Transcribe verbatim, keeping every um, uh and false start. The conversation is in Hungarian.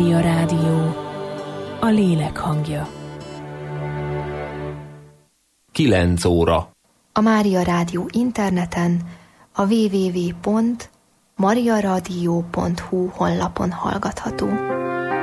Mária Rádió, a lélek hangja. kilenc óra. A Mária Rádió interneten a double-u double-u double-u pont mariaradio pont hu honlapon hallgatható.